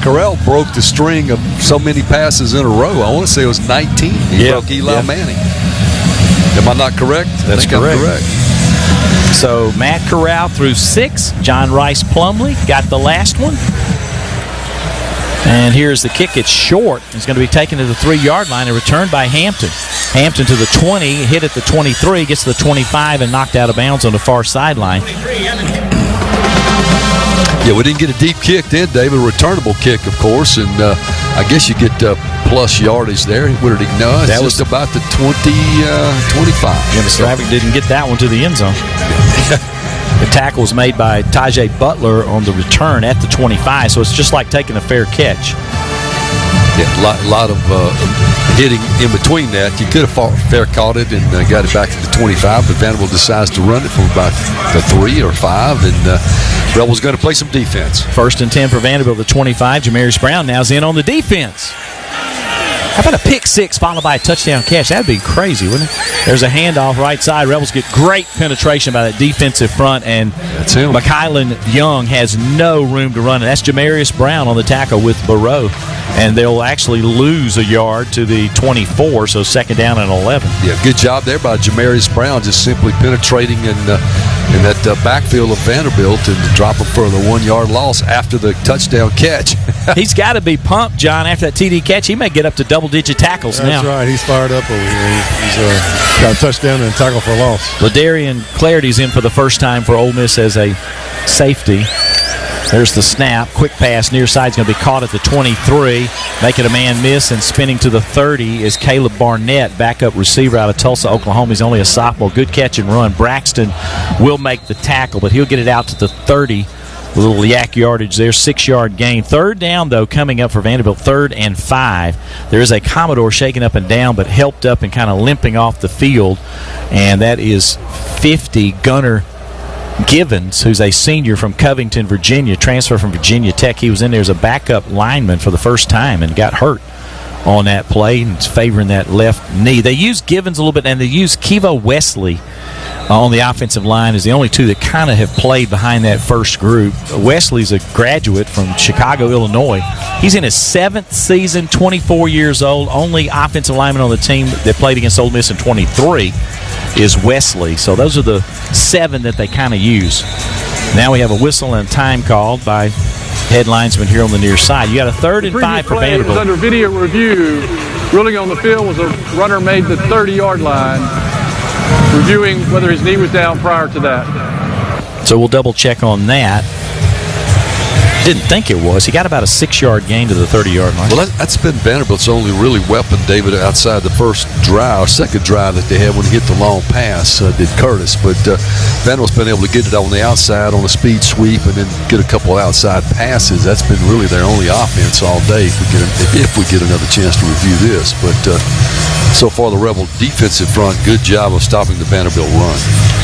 Corral broke the string of so many passes in a row. I want to say it was 19. He broke Eli Manning. Am I not correct? That's correct. So Matt Corral threw 6. John Rice Plumlee got the last one. And here's the kick. It's short. It's going to be taken to the 3-yard line and returned by Hampton. Hampton to the 20, hit at the 23, gets to the 25, and knocked out of bounds on the far sideline. Yeah, we didn't get a deep kick then, David. A returnable kick, of course, and I guess you get plus yardage there. What did he know? It's just about the 25. Yeah, Mr. Avick didn't get that one to the end zone. The tackle was made by Tajay Butler on the return at the 25, so it's just like taking a fair catch. Yeah, a lot of hitting in between that. You could have fair caught it and got it back to the 25, but Vanderbilt decides to run it from about the 3 or 5, and Rebels going to play some defense. 1st and 10 for Vanderbilt, the 25. Jamarius Brown now's in on the defense. How about a pick 6 followed by a touchdown catch? That'd be crazy, wouldn't it? There's a handoff right side. Rebels get great penetration by that defensive front, and that's him. McKylan Young has no room to run. And that's Jamarius Brown on the tackle with Barreau. And they'll actually lose a yard to the 24, so 2nd down and 11. Yeah, good job there by Jamarius Brown, just simply penetrating in that backfield of Vanderbilt and dropping for the 1-yard loss after the touchdown catch. He's got to be pumped, John, after that TD catch. He may get up to double-digit tackles now. That's right. He's fired up over here. He's got a touchdown and a tackle for a loss. Ladarian Clarity's in for the first time for Ole Miss as a safety. There's the snap. Quick pass near side's going to be caught at the 23. Making a man miss and spinning to the 30 is Caleb Barnett, backup receiver out of Tulsa, Oklahoma. He's only a sophomore. Good catch and run. Braxton will make the tackle, but he'll get it out to the 30. A little yak yardage there, 6-yard gain. 3rd down, though, coming up for Vanderbilt, 3rd and 5. There is a Commodore shaking up and down, but helped up and kind of limping off the field, and that is 50, Gunnar Givens, who's a senior from Covington, Virginia, transfer from Virginia Tech. He was in there as a backup lineman for the first time and got hurt on that play, and it's favoring that left knee. They use Givens a little bit, and they use Kiva Wesley on the offensive line is the only two that kind of have played behind that first group. Wesley's a graduate from Chicago, Illinois. He's in his 7th season, 24 years old. Only offensive lineman on the team that played against Ole Miss in 23 is Wesley. So those are the 7 that they kind of use. Now we have a whistle and time called by head linesman here on the near side. You got a 3rd and 5 for Vanderbilt. Under video review, ruling on the field was a runner made the 30-yard line, reviewing whether his knee was down prior to that. So we'll double check on that. Didn't think it was. He got about a 6-yard gain to the 30-yard line. Well, that's been Vanderbilt's only really weapon, David, outside the first drive, or second drive that they had when he hit the long pass, did Curtis. But Vanderbilt's been able to get it on the outside on a speed sweep and then get a couple outside passes. That's been really their only offense all day if we get another chance to review this. But so far the Rebel defensive front, good job of stopping the Vanderbilt run.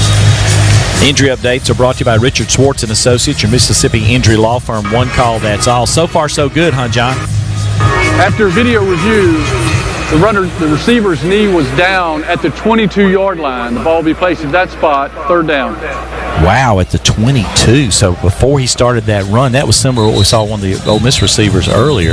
Injury updates are brought to you by Richard Swartz & Associates, your Mississippi injury law firm. One call, that's all. So far, so good, huh, John? After video review, the receiver's knee was down at the 22-yard line. The ball will be placed at that spot, 3rd down. Wow, at the 22. So before he started that run, that was similar to what we saw one of the Ole Miss receivers earlier.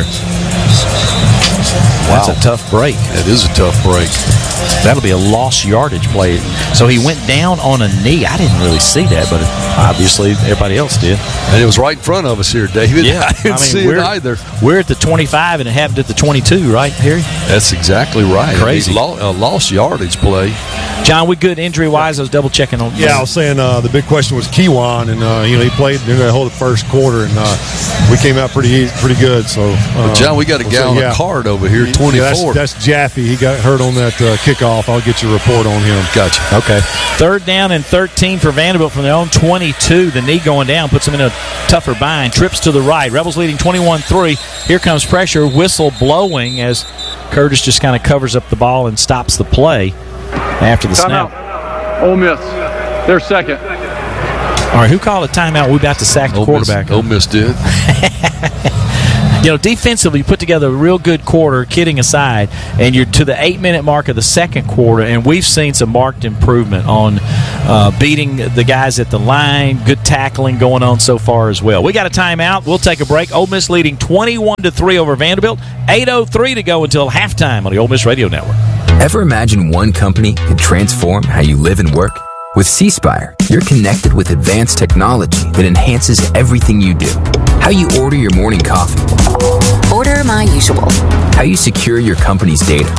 Wow. That's a tough break. That is a tough break. That'll be a lost yardage play. So he went down on a knee. I didn't really see that, but obviously everybody else did. And it was right in front of us here, David. Yeah, I didn't see it either. We're at the 25, and it happened at the 22, right, Harry? That's exactly right. Crazy. A lost yardage play. John, we good injury-wise? I was double-checking on. Yeah, I was saying the big question was Kiwan, and he played the whole first quarter, and we came out pretty good. So, John, we got a guy on a card over here, 24. Yeah, that's Jaffe. He got hurt on that kickoff. I'll get your report on him. Gotcha. Okay. 3rd down and 13 for Vanderbilt from their own 22. The knee going down puts them in a tougher bind. Trips to the right. Rebels leading 21-3. Here comes pressure. Whistle blowing as Curtis just kind of covers up the ball and stops the play after the snap. Timeout. Ole Miss. They're second. All right, who called a timeout? We're about to sack the quarterback. Ole Miss did. defensively, you put together a real good quarter, kidding aside, and you're to the 8-minute mark of the second quarter, and we've seen some marked improvement on beating the guys at the line, good tackling going on so far as well. We got a timeout. We'll take a break. Ole Miss leading 21-3 over Vanderbilt. 8:03 to go until halftime on the Ole Miss Radio Network. Ever imagine one company could transform how you live and work? With C-Spire, you're connected with advanced technology that enhances everything you do. How you order your morning coffee. Order my usual. How you secure your company's data.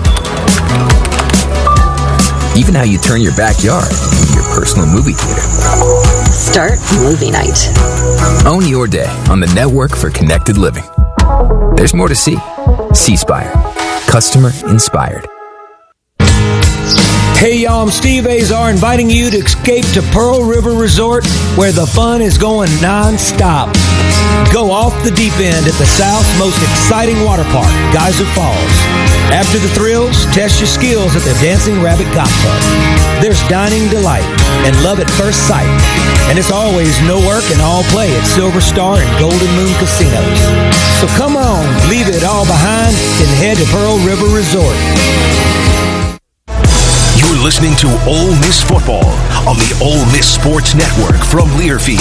Even how you turn your backyard into your personal movie theater. Start movie night. Own your day on the network for connected living. There's more to see. C-Spire. Customer inspired. Hey y'all, I'm Steve Azar inviting you to escape to Pearl River Resort where the fun is going non-stop. Go off the deep end at the South's most exciting water park, Geyser Falls. After the thrills, test your skills at the Dancing Rabbit Golf Club. There's dining delight and love at first sight. And it's always no work and all play at Silver Star and Golden Moon Casinos. So come on, leave it all behind and head to Pearl River Resort. You're listening to Ole Miss Football on the Ole Miss Sports Network from Learfield.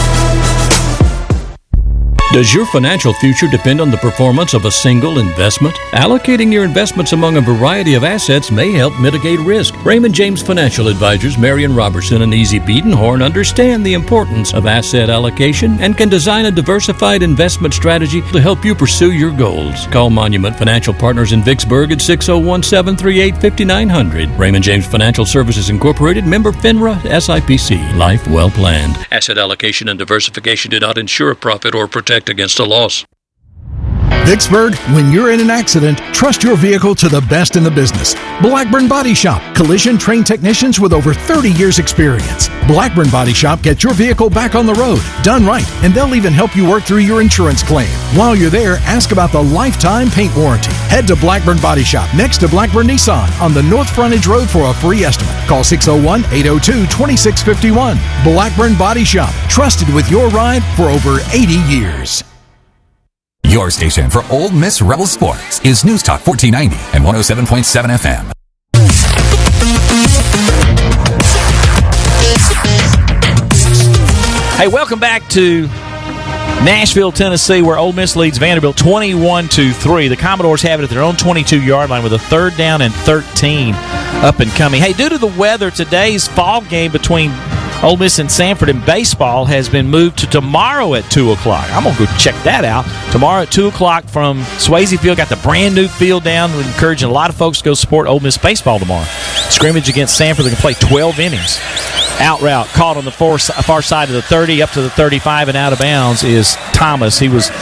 Does your financial future depend on the performance of a single investment? Allocating your investments among a variety of assets may help mitigate risk. Raymond James Financial Advisors Marion Robertson and Easy Biedenhorn understand the importance of asset allocation and can design a diversified investment strategy to help you pursue your goals. Call Monument Financial Partners in Vicksburg at 601-738-5900. Raymond James Financial Services Incorporated, member FINRA, SIPC. Life well planned. Asset allocation and diversification do not ensure a profit or protect against a loss. Vicksburg, when you're in an accident, trust your vehicle to the best in the business. Blackburn Body Shop, collision trained technicians with over 30 years experience. Blackburn Body Shop gets your vehicle back on the road, done right, and they'll even help you work through your insurance claim. While you're there, ask about the lifetime paint warranty. Head to Blackburn Body Shop next to Blackburn Nissan on the North Frontage Road for a free estimate. Call 601-802-2651. Blackburn Body Shop, trusted with your ride for over 80 years. Your station for Ole Miss Rebel Sports is News Talk 1490 and 107.7 FM. Hey, welcome back to Nashville, Tennessee, where Ole Miss leads Vanderbilt 21-3. The Commodores have it at their own 22-yard line with a 3rd down and 13 up and coming. Hey, due to the weather, today's fall game between Ole Miss and Sanford in baseball has been moved to tomorrow at 2 o'clock. I'm going to go check that out. Tomorrow at 2 o'clock from Swayze Field. Got the brand new field down. We're encouraging a lot of folks to go support Ole Miss baseball tomorrow. Scrimmage against Sanford. They can play 12 innings. Out route, caught on the far side of the 30, up to the 35, and out of bounds is Thomas. He was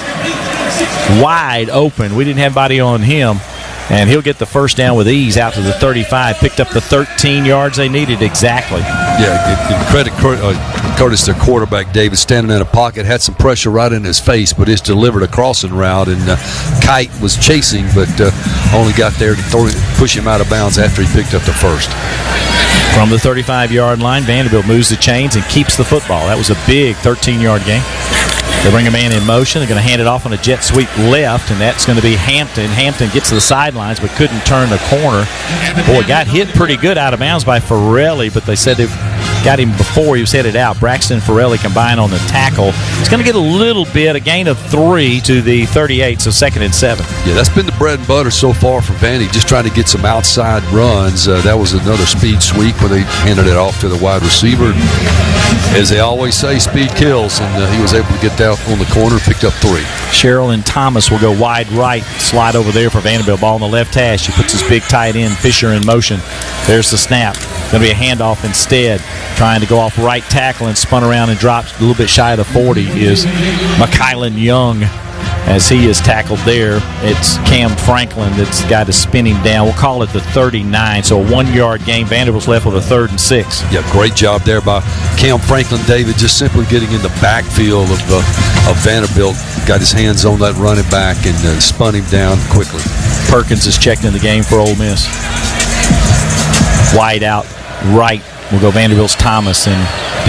wide open. We didn't have anybody on him. And he'll get the first down with ease out to the 35. Picked up the 13 yards they needed exactly. Yeah, credit Curtis, their quarterback, David, standing in a pocket, had some pressure right in his face, but it's delivered a crossing route. And Kite was chasing, but only got there to push him out of bounds after he picked up the first. From the 35-yard line, Vanderbilt moves the chains and keeps the football. That was a big 13-yard gain. They bring a man in motion. They're going to hand it off on a jet sweep left, and that's going to be Hampton. Hampton gets to the sidelines but couldn't turn the corner. Boy, got hit pretty good out of bounds by Farrelly, but they said they got him before he was headed out. Braxton and Farrelly combined on the tackle. He's going to get a little bit, a gain of 3 to the 38, so 2nd and 7. Yeah, that's been the bread and butter so far for Vandy, just trying to get some outside runs. That was another speed sweep where they handed it off to the wide receiver. As they always say, speed kills, and he was able to get that on the corner, picked up 3. Sherrill and Thomas will go wide right, slide over there for Vanderbilt. Ball on the left hash. He puts his big tight end, Fisher, in motion. There's the snap. Going to be a handoff instead. Trying to go off right tackle and spun around and drops a little bit shy of the 40 is McKylan Young. As he is tackled there, it's Cam Franklin that's the guy to spin him down. We'll call it the 39, so a 1-yard gain. Vanderbilt's left with a 3rd and 6. Yeah, great job there by Cam Franklin, David, just simply getting in the backfield of Vanderbilt. Got his hands on that running back and spun him down quickly. Perkins is checked in the game for Ole Miss. Wide out right will go Vanderbilt's Thomas, and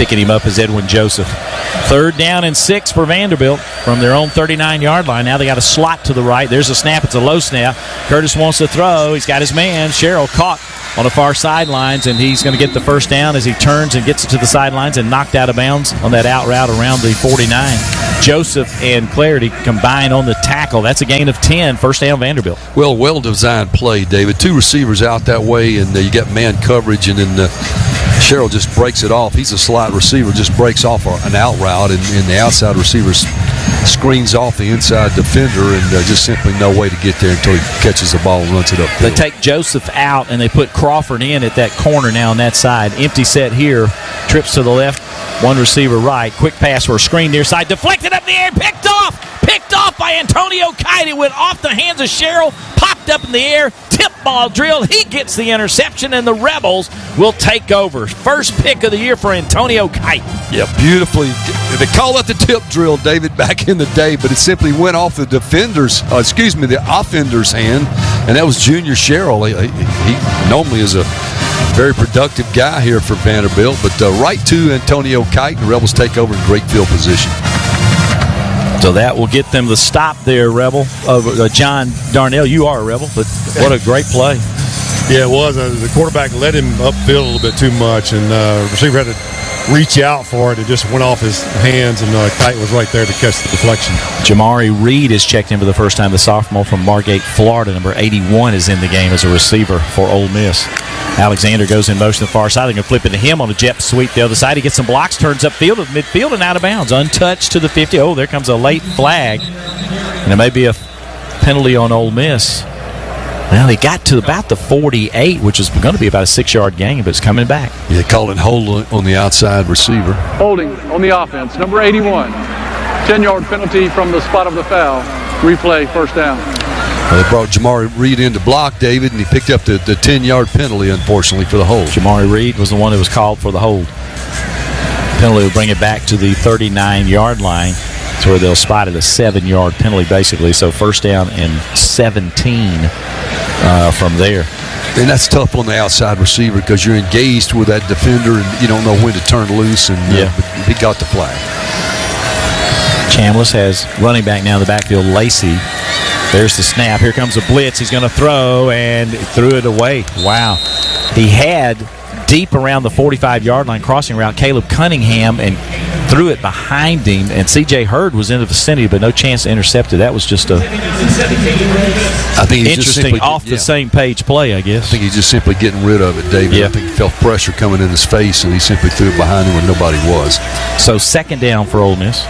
Picking him up is Edwin Joseph. 3rd down and 6 for Vanderbilt from their own 39-yard line. Now they got a slot to the right. There's a snap. It's a low snap. Curtis wants to throw. He's got his man. Sherrill caught on the far sidelines, and he's going to get the first down as he turns and gets it to the sidelines and knocked out of bounds on that out route around the 49. Joseph and Clarity combined on the tackle. That's a gain of 10. First down, Vanderbilt. Well-designed play, David. 2 receivers out that way, and you got man coverage, and then Sherrill just breaks it off. He's a slot receiver, just breaks off an out route, and the outside receiver screens off the inside defender, and just simply no way to get there until he catches the ball and runs it up. They take Joseph out, and they put Crawford in at that corner now on that side. Empty set here. Trips to the left. One receiver right. Quick pass for a screen near side. Deflected up in the air. Picked off by Antonio Kite. It went off the hands of Sherrill. Popped up in the air. Tip ball drill. He gets the interception, and the Rebels will take over. First pick of the year for Antonio Kite. Yeah, beautifully. They call that the tip drill, David, back in the day, but it simply went off the the offender's hand, and that was Junior Sherrill. He normally is a very productive guy here for Vanderbilt, but right to Antonio Kite, and the Rebels take over in great field position. So that will get them the stop there, Rebel. John Darnell, you are a Rebel, but what a great play. Yeah, it was. The quarterback let him upfield a little bit too much, and the receiver had to reach out for it. It just went off his hands, and Kite was right there to catch the deflection. Jamari Reed is checked in for the first time. The sophomore from Margate, Florida. Number 81 is in the game as a receiver for Ole Miss. Alexander goes in motion to the far side. They're going to flip it to him on a jet sweep the other side. He gets some blocks, turns upfield to midfield and out of bounds. Untouched to the 50. Oh, there comes a late flag. And it may be a penalty on Ole Miss. Well, he got to about the 48, which is going to be about a 6-yard gain, but it's coming back. Yeah, calling hold on the outside receiver. Holding on the offense, number 81. 10-yard penalty from the spot of the foul. Replay, first down. They brought Jamari Reed in to block, David, and he picked up the 10-yard penalty, unfortunately, for the hold. Jamari Reed was the one that was called for the hold. Penalty will bring it back to the 39-yard line. That's where they'll spot it, a 7-yard penalty, basically. So first down and 17 from there. And that's tough on the outside receiver because you're engaged with that defender and you don't know when to turn loose, and he got the flag. Chambliss has running back now in the backfield, Lacey. There's the snap. Here comes a blitz. He's going to throw, and threw it away. Wow. He had deep around the 45-yard line crossing route Caleb Cunningham and threw it behind him, and C.J. Hurd was in the vicinity, but no chance to intercept it. That was just a interesting off-the-same-page play, I guess. I think he's just simply getting rid of it, David. Yeah. I think he felt pressure coming in his face, and he simply threw it behind him when nobody was. So second down for Ole Miss.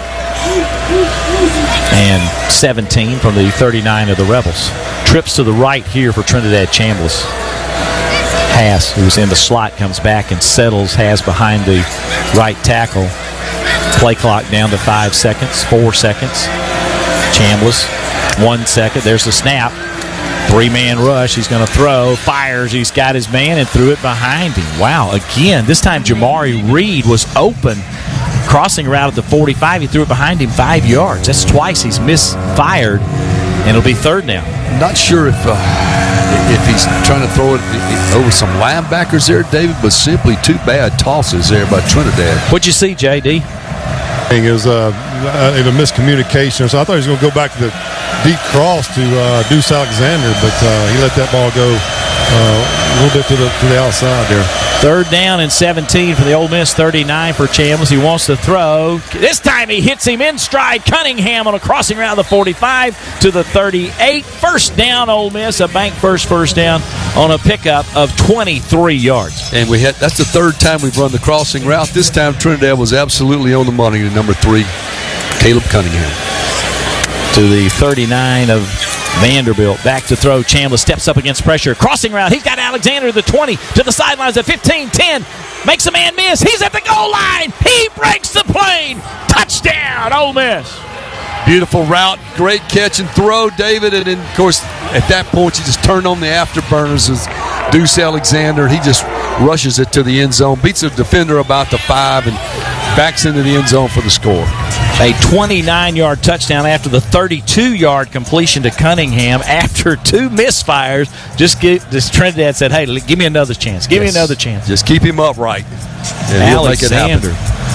And 17 from the 39 of the Rebels. Trips to the right here for Trinidad Chambliss. Haas, who's in the slot, comes back and settles Haas behind the right tackle. Play clock down to 5 seconds, 4 seconds. Chambliss, 1 second. There's the snap. 3-man rush. He's going to throw. Fires. He's got his man and threw it behind him. Wow. Again, this time Jamari Reed was open. Crossing route at the 45. He threw it behind him 5 yards. That's twice he's misfired, and it'll be third down. Not sure if he's trying to throw it over some linebackers there, David, but simply 2 bad tosses there by Trinidad. What'd you see, J.D.? It was a miscommunication. So I thought he was going to go back to the deep cross to Deuce Alexander, but he let that ball go a little bit to the outside there. Third down and 17 for the Ole Miss 39 for Chambliss. He wants to throw. This time he hits him in stride. Cunningham on a crossing route of the 45 to the 38. First down, Ole Miss. A bank first down on a pickup of 23 yards. And that's the third time we've run the crossing route. This time Trinidad was absolutely on the money to number 3, Caleb Cunningham. To the 39 of Vanderbilt. Back to throw. Chambliss steps up against pressure. Crossing route. He's got Alexander to the 20. To the sidelines at 15, 10. Makes a man miss. He's at the goal line. He breaks the plane. Touchdown, Ole Miss. Beautiful route. Great catch and throw, David. And then, of course, at that point, you just turn on the afterburners as Deuce Alexander. He just rushes it to the end zone. Beats a defender about the 5 and backs into the end zone for the score. A 29-yard touchdown after the 32-yard completion to Cunningham after 2 misfires. Just Trinidad said, hey, give me another chance. Give me another chance. Just keep him upright. And Alexander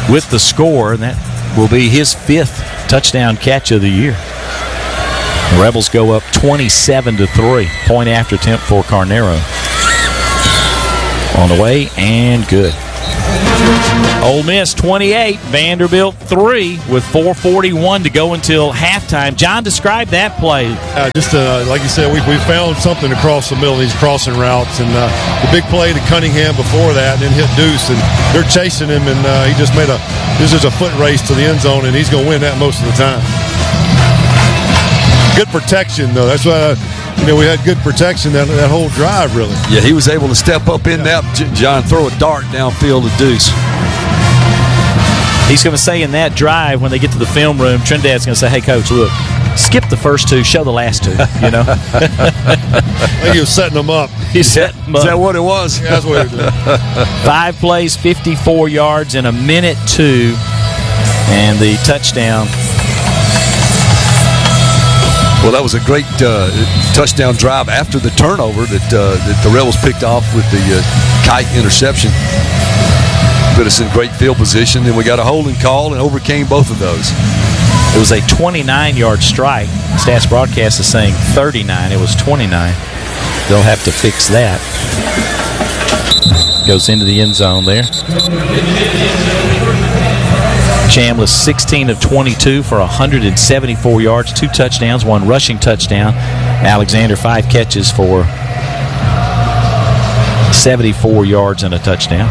with the score, and that will be his 5th touchdown catch of the year. The Rebels go up 27-3. Point after attempt for Carnero. On the way, and good. Ole Miss 28, Vanderbilt 3 with 4:41 to go until halftime. John, describe that play. Like you said, we found something across the middle of these crossing routes, and the big play to Cunningham before that, and then hit Deuce, and they're chasing him, and he just made a foot race to the end zone, and he's going to win that most of the time. Good protection, though. That's why we had good protection that whole drive, really. Yeah, he was able to step up in that, John, throw a dart downfield to Deuce. He's going to say in that drive, when they get to the film room, Trinidad's going to say, hey, Coach, look, skip the first 2, show the last 2, you know? I think he was setting them up. He set them up. Is that what it was? Yeah, that's what he did. 5 plays, 54 yards in a minute 2, and the touchdown. Well, that was a great touchdown drive after the turnover that the Rebels picked off with the kite interception. Put us in great field position, and we got a holding call and overcame both of those. It was a 29-yard strike. Stats broadcast is saying 39. It was 29. They'll have to fix that. Goes into the end zone there. Chambliss 16 of 22 for 174 yards, 2 touchdowns, 1 rushing touchdown. Alexander 5 catches for 74 yards and a touchdown.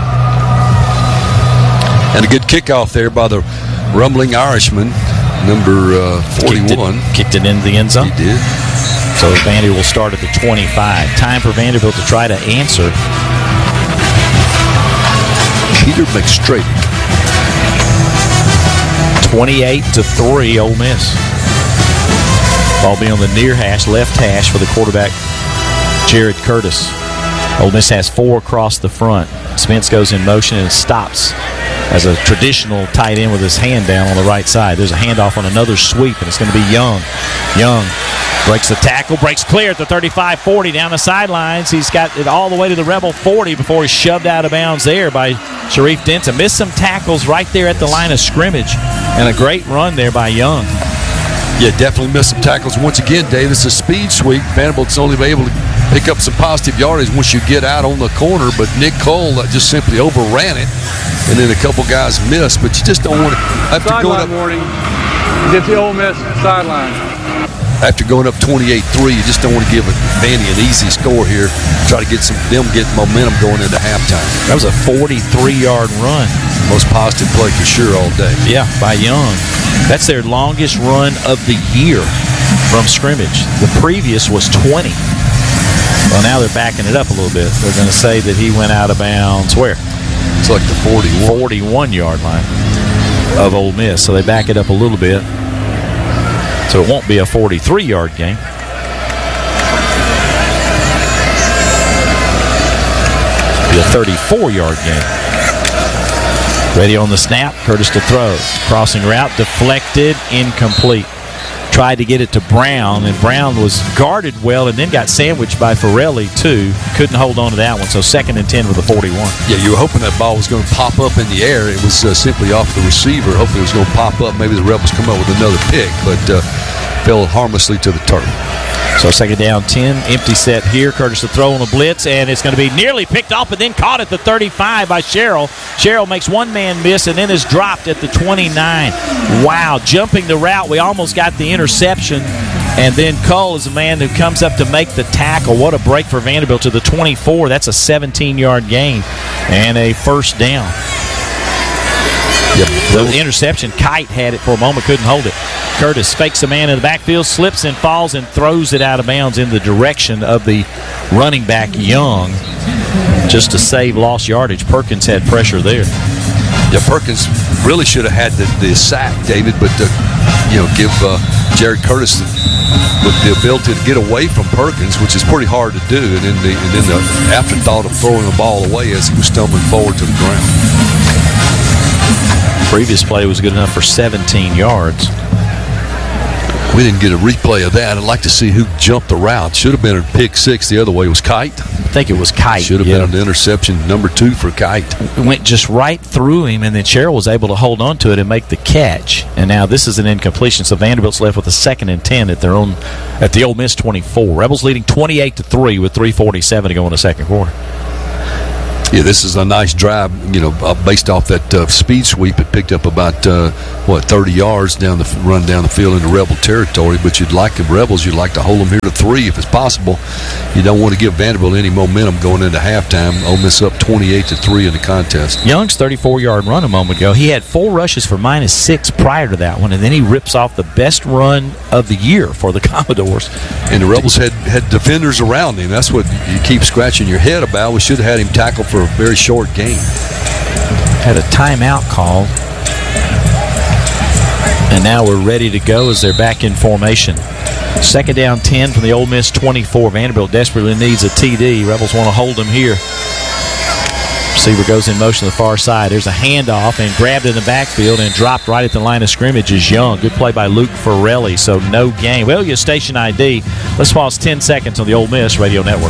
And a good kickoff there by the rumbling Irishman, number 41. Kicked it into the end zone. He did. So Vanderbilt will start at the 25. Time for Vanderbilt to try to answer. Peter McStradick. 28-3, Ole Miss. Ball be on the near hash, left hash for the quarterback, Jared Curtis. Ole Miss has 4 across the front. Spence goes in motion and stops as a traditional tight end with his hand down on the right side. There's a handoff on another sweep, and it's going to be Young. Young breaks the tackle, breaks clear at the 35-40 down the sidelines. He's got it all the way to the Rebel 40 before he's shoved out of bounds there by Sharif Denton. Missed some tackles right there at the line of scrimmage, and a great run there by Young. Yeah, definitely missed some tackles. Once again, Dave, it's a speed sweep. Vanderbilt's only able to pick up some positive yardage once you get out on the corner, but Nick Cole just simply overran it, and then a couple guys missed, but you just don't want to have to go up. Warning. Get the Ole Miss sideline. After going up 28-3, you just don't want to give Vandy an easy score here. Try to get get momentum going into halftime. That was a 43-yard run. Most positive play for sure all day. Yeah, by Young. That's their longest run of the year from scrimmage. The previous was 20. Well, now they're backing it up a little bit. They're going to say that he went out of bounds where? It's like the 41-yard line of Ole Miss. So they back it up a little bit. So it won't be a 43-yard game. It'll be a 34-yard game. Ready on the snap. Curtis to throw. Crossing route. Deflected. Incomplete. Tried to get it to Brown, and Brown was guarded well and then got sandwiched by Forelli, too. Couldn't hold on to that one, so 2nd and 10 with a 41. Yeah, you were hoping that ball was going to pop up in the air. It was simply off the receiver. Hopefully it was going to pop up. Maybe the Rebels come up with another pick, but fell harmlessly to the turf. So 2nd down, 10. Empty set here. Curtis to throw on a blitz, and it's going to be nearly picked off and then caught at the 35 by Sherrill. Sherrill makes one man miss and then is dropped at the 29. Wow, jumping the route. We almost got the interception. And then Cole is the man who comes up to make the tackle. What a break for Vanderbilt to the 24. That's a 17-yard gain and a first down. Yep. The interception, Kite had it for a moment, couldn't hold it. Curtis fakes a man in the backfield, slips and falls, and throws it out of bounds in the direction of the running back, Young, just to save lost yardage. Perkins had pressure there. Yeah, Perkins really should have had the sack, David, but give Jared Curtis the ability to get away from Perkins, which is pretty hard to do, and then the afterthought of throwing the ball away as he was stumbling forward to the ground. Previous play was good enough for 17 yards. We didn't get a replay of that. I'd like to see who jumped the route. Should have been a pick six the other way. It was Kite. I think it was Kite. Should have been an interception, number 2 for Kite. It went just right through him, and then Sherrill was able to hold on to it and make the catch. And now this is an incompletion, so Vanderbilt's left with a 2nd and 10 at the Ole Miss 24. Rebels leading 28-3 with 3:47 to go in the second quarter. Yeah, this is a nice drive, based off that speed sweep. It picked up about, 30 yards run down the field into Rebel territory. But you'd like to hold them here to 3 if it's possible. You don't want to give Vanderbilt any momentum going into halftime. Ole Miss up 28-3 in the contest. Young's 34-yard run a moment ago. He had 4 rushes for -6 prior to that one, and then he rips off the best run of the year for the Commodores. And the Rebels had defenders around him. That's what you keep scratching your head about. We should have had him tackled for a very short gain. Had a timeout called. And now we're ready to go as they're back in formation. 2nd down 10 from the Ole Miss 24. Vanderbilt desperately needs a TD. Rebels want to hold them here. Receiver goes in motion to the far side. There's a handoff and grabbed in the backfield and dropped right at the line of scrimmage is Young. Good play by Luke Farrelly, so no gain. Well, you station ID. Let's pause 10 seconds on the Ole Miss Radio Network.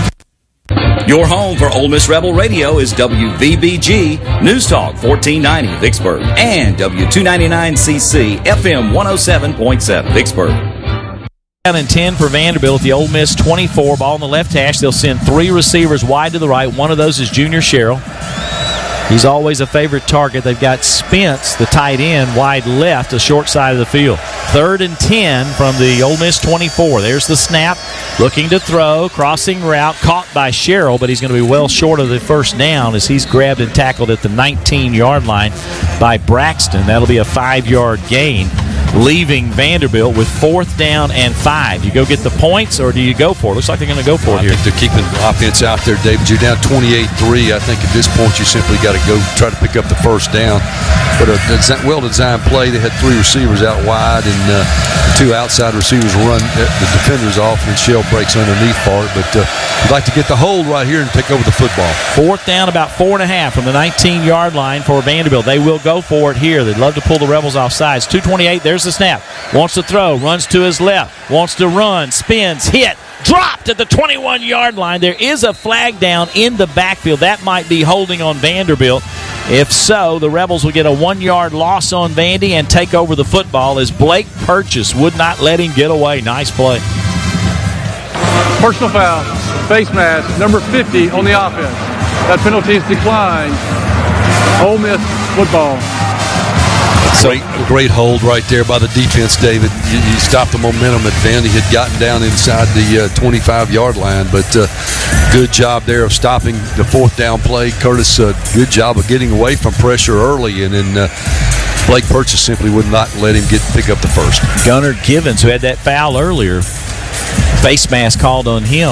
Your home for Ole Miss Rebel Radio is WVBG News Talk 1490 Vicksburg and W299CC FM 107.7 Vicksburg. Down and 10 for Vanderbilt. The Ole Miss 24. Ball on the left hash. They'll send 3 receivers wide to the right. One of those is Junior Sherrill. He's always a favorite target. They've got Spence, the tight end, wide left, the short side of the field. 3rd and 10 from the Ole Miss 24. There's the snap. Looking to throw. Crossing route. Caught by Sherrill, but he's going to be well short of the first down as he's grabbed and tackled at the 19-yard line by Braxton. That'll be a 5-yard gain, leaving Vanderbilt with 4th down and 5. You go get the points, or do you go for it? Looks like they're going to go for it here. I think they're keeping the offense out there, David. You're down 28-3. I think at this point you simply got to go try to pick up the first down. But a well-designed play. They had 3 receivers out wide, and the 2 outside receivers run the defenders off, and Shell breaks underneath for it. But you'd like to get the hold right here and take over the football. 4th down, about 4.5 from the 19-yard line for Vanderbilt. They will go for it here. They'd love to pull the Rebels off sides. 2:28, there's the snap. Wants to throw, runs to his left, wants to run, spins, hit, dropped at the 21-yard line. There is a flag down in the backfield. That might be holding on Vanderbilt. If so, the Rebels will get a 1-yard loss on Vandy and take over the football as Blake Purchase would not let him get away. Nice play. Personal foul, face mask, number 50 on the offense. That penalty is declined. Ole Miss football. Great hold right there by the defense, David. You stopped the momentum that Vandy had gotten down inside the 25-yard line, but good job there of stopping the 4th down play. Curtis, good job of getting away from pressure early, and then Blake Purchase simply would not let him pick up the first. Gunnar Givens, who had that foul earlier, face mask called on him.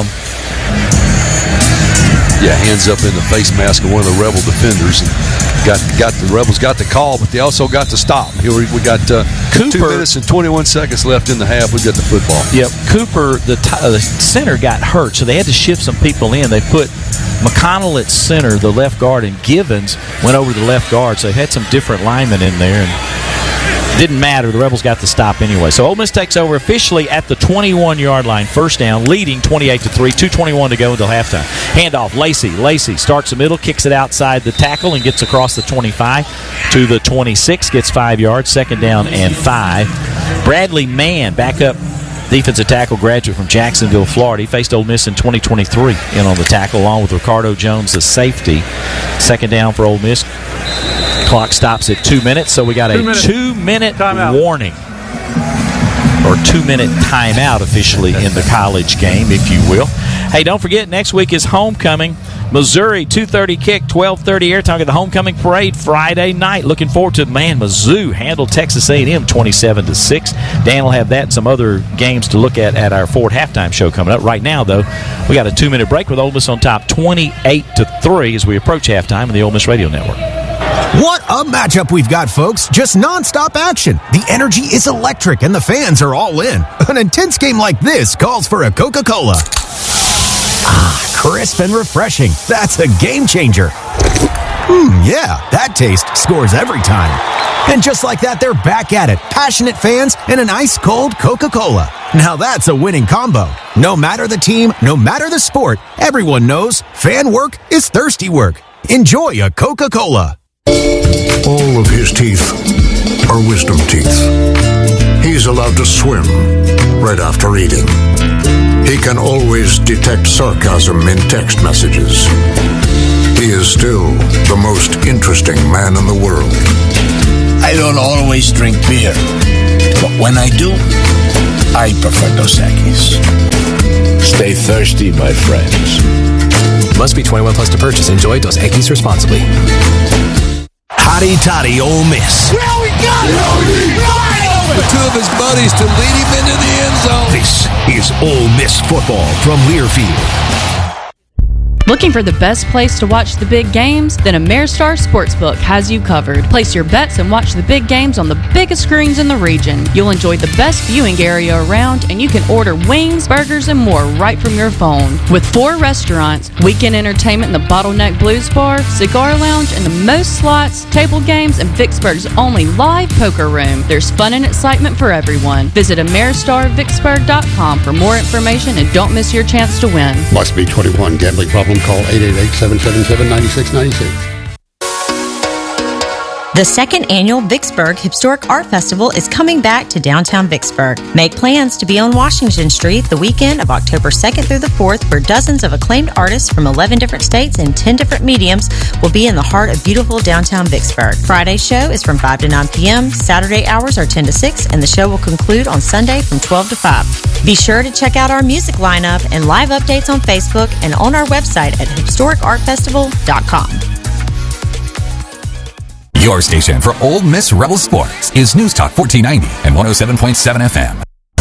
Yeah, hands up in the face mask of one of the Rebel defenders. And the Rebels got the call, but they also got to stop. Here we got Cooper, 2 minutes and 21 seconds left in the half. We got the football. Yep, Cooper, the center, got hurt, so they had to shift some people in. They put McConnell at center, the left guard, and Givens went over to the left guard. So they had some different linemen in there, and it didn't matter. The Rebels got the stop anyway. So Ole Miss takes over officially at the 21-yard line. First down, leading 28-3. 2:21 to go until halftime. Handoff, Lacey. Lacey starts the middle, kicks it outside the tackle, and gets across the 25 to the 26. Gets 5 yards. 2nd down and 5. Bradley Mann, backup defensive tackle graduate from Jacksonville, Florida. He faced Ole Miss in 2023 in on the tackle, along with Ricardo Jones, the safety. 2nd down for Ole Miss. Clock stops at 2 minutes, so we got a 2-minute warning, or 2-minute timeout officially in the college game, if you will. Hey, don't forget, next week is homecoming. Missouri, 2:30 kick, 12:30 airtime at the homecoming parade Friday night. Looking forward to it. Man, Mizzou handled Texas A&M 27-6. Dan will have that and some other games to look at our Ford halftime show coming up. Right now, though, we got a 2-minute break with Ole Miss on top, 28-3 as we approach halftime on the Ole Miss Radio Network. What a matchup we've got, folks. Just nonstop action. The energy is electric and the fans are all in. An intense game like this calls for a Coca-Cola. Ah, crisp and refreshing. That's a game changer. Yeah, that taste scores every time. And just like that, they're back at it. Passionate fans and an ice-cold Coca-Cola. Now that's a winning combo. No matter the team, no matter the sport, everyone knows fan work is thirsty work. Enjoy a Coca-Cola. All of his teeth are wisdom teeth. He's allowed to swim right after eating. He can always detect sarcasm in text messages. He is still the most interesting man in the world. I don't always drink beer, but when I do, I prefer Dos Equis. Stay thirsty, my friends. Must be 21 plus to purchase. Enjoy Dos Equis responsibly. Hotty Toddy Ole Miss. Now we got it! For two of his buddies to lead him into the end zone. This is Ole Miss football from Learfield. Looking for the best place to watch the big games? Then Ameristar Sportsbook has you covered. Place your bets and watch the big games on the biggest screens in the region. You'll enjoy the best viewing area around, and you can order wings, burgers, and more right from your phone. With 4 restaurants, weekend entertainment in the Bottleneck Blues Bar, cigar lounge, and the most slots, table games, and Vicksburg's only live poker room, there's fun and excitement for everyone. Visit AmeristarVicksburg.com for more information and don't miss your chance to win. Must be 21. Gambling problem? Call 888-777-9696. The second annual Vicksburg Historic Art Festival is coming back to downtown Vicksburg. Make plans to be on Washington Street the weekend of October 2nd through the 4th, where dozens of acclaimed artists from 11 different states and 10 different mediums will be in the heart of beautiful downtown Vicksburg. Friday's show is from 5 to 9 p.m., Saturday hours are 10 to 6, and the show will conclude on Sunday from 12 to 5. Be sure to check out our music lineup and live updates on Facebook and on our website at historicartfestival.com. Your station for Ole Miss Rebel Sports is News Talk 1490 and 107.7 FM.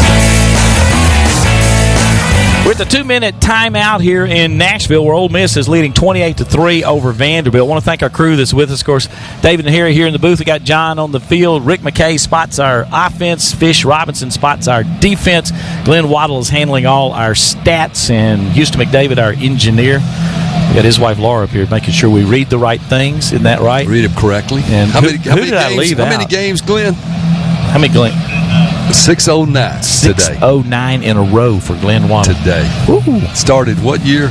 With a 2-minute timeout here in Nashville, where Ole Miss is leading 28-3 over Vanderbilt. I want to thank our crew that's with us. Of course, David and Harry here in the booth. We got John on the field. Rick McKay spots our offense. Fish Robinson spots our defense. Glenn Waddle is handling all our stats. And Houston McDavid, our engineer. We got his wife Laura up here making sure we read the right things. Isn't that right? Read them correctly. And how many did I games, leave How out? many games, Glenn? How many, Glenn? 609 today. 609 in a row for Glenn Waddle. Today. Ooh. Started what year?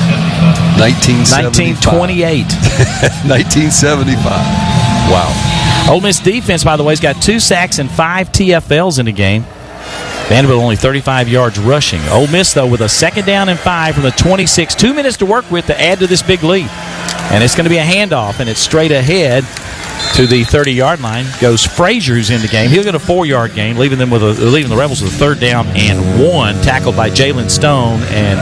1928. 1975. Wow. Ole Miss defense, by the way, has got 2 sacks and 5 TFLs in the game. Vanderbilt only 35 yards rushing. Ole Miss, though, with a 2nd down and 5 from the 26. 2 minutes to work with to add to this big lead. And it's going to be a handoff, and it's straight ahead to the 30-yard line. Goes Frazier, who's in the game. He'll get a 4-yard gain, leaving the Rebels with a 3rd down and 1, tackled by Jalen Stone and